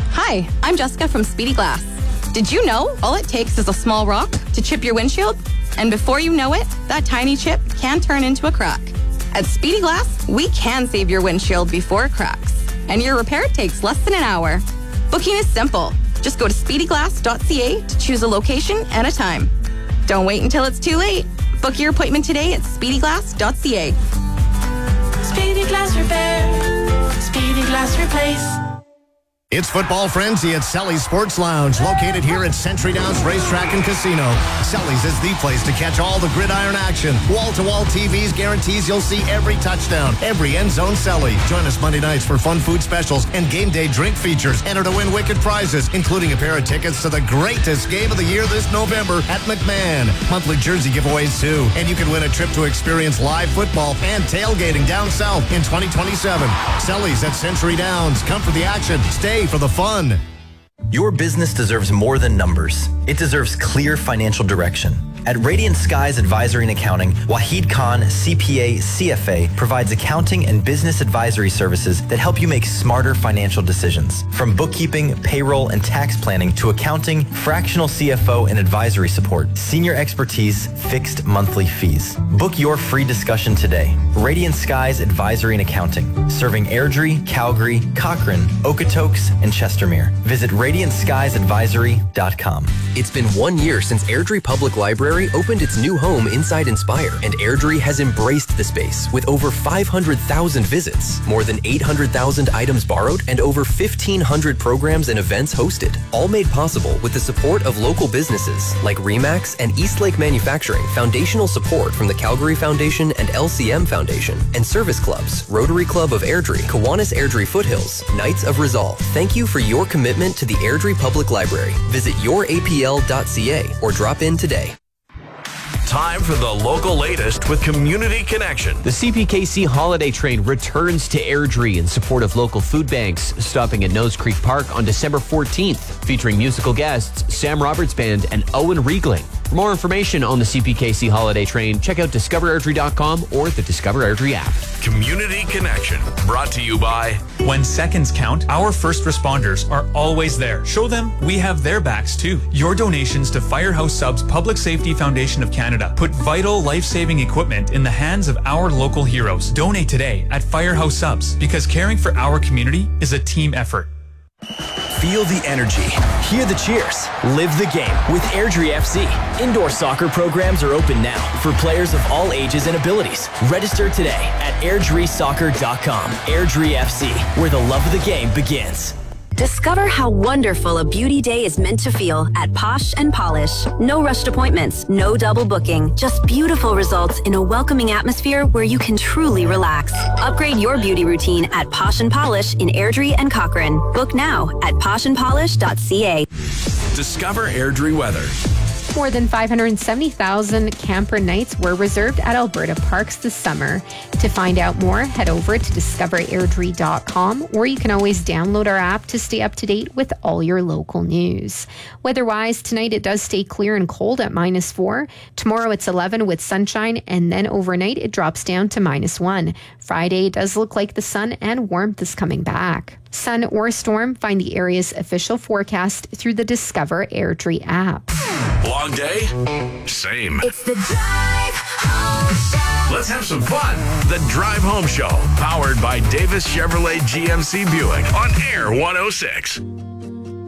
Hi, I'm Jessica from Speedy Glass. Did you know all it takes is a small rock to chip your windshield? And before you know it, that tiny chip can turn into a crack. At Speedy Glass, we can save your windshield before it cracks. And your repair takes less than an hour. Booking is simple. Just go to speedyglass.ca to choose a location and a time. Don't wait until it's too late. Book your appointment today at speedyglass.ca. Speedy Glass Repair. Speedy Glass Replace. It's Football Frenzy at Selly's Sports Lounge, located here at Century Downs Racetrack and Casino. Selly's is the place to catch all the gridiron action. Wall-to-wall TVs guarantees you'll see every touchdown, every end zone Selly. Join us Monday nights for fun food specials and game day drink features. Enter to win wicked prizes, including a pair of tickets to the greatest game of the year this November at McMahon. Monthly jersey giveaways too. And you can win a trip to experience live football and tailgating down south in 2027. Selly's at Century Downs. Come for the action. Stay for the fun. Your business deserves more than numbers. It deserves clear financial direction. At Radiant Skies Advisory and Accounting, Wahid Khan, CPA, CFA, provides accounting and business advisory services that help you make smarter financial decisions. From bookkeeping, payroll, and tax planning to accounting, fractional CFO, and advisory support, senior expertise, fixed monthly fees. Book your free discussion today. Radiant Skies Advisory and Accounting, serving Airdrie, Calgary, Cochrane, Okotoks, and Chestermere. Visit radiantskysadvisory.com. It's been 1 year since Airdrie Public Library opened its new home inside Inspire, and Airdrie has embraced the space with over 500,000 visits, more than 800,000 items borrowed, and over 1,500 programs and events hosted, all made possible with the support of local businesses like Remax and Eastlake Manufacturing, foundational support from the Calgary Foundation and LCM Foundation, and service clubs, Rotary Club of Airdrie, Kiwanis Airdrie Foothills, Knights of Resolve. Thank you for your commitment to the Airdrie Public Library. Visit yourapl.ca or drop in today. Time for the local latest with Community Connection. The CPKC Holiday Train returns to Airdrie in support of local food banks, stopping at Nose Creek Park on December 14th, featuring musical guests Sam Roberts Band and Owen Riegling. For more information on the CPKC Holiday Train, check out discoverairdrie.com or the Discover Airdrie app. Community Connection, brought to you by... When seconds count, our first responders are always there. Show them we have their backs too. Your donations to Firehouse Subs Public Safety Foundation of Canada put vital life-saving equipment in the hands of our local heroes. Donate today at Firehouse Subs, because caring for our community is a team effort. Feel the energy. Hear the cheers. Live the game with Airdrie FC. Indoor soccer programs are open now for players of all ages and abilities. Register today at airdriesoccer.com. Airdrie FC, where the love of the game begins. Discover how wonderful a beauty day is meant to feel at Posh and Polish. No rushed appointments, no double booking, just beautiful results in a welcoming atmosphere where you can truly relax. Upgrade your beauty routine at Posh and Polish in Airdrie and Cochrane. Book now at poshandpolish.ca. Discover Airdrie weather. More than 570,000 camper nights were reserved at Alberta parks this summer. To find out more, head over to discoverairdrie.com, or you can always download our app to stay up to date with all your local news. Weather-wise, tonight it does stay clear and cold at -4. Tomorrow it's 11 with sunshine, and then overnight it drops down to -1. Friday it does look like the sun and warmth is coming back. Sun or storm, find the area's official forecast through the Discover Airdrie app. Long day? Same. It's the Drive Home Show. Let's have some fun. The Drive Home Show, powered by Davis Chevrolet GMC Buick on Air 106.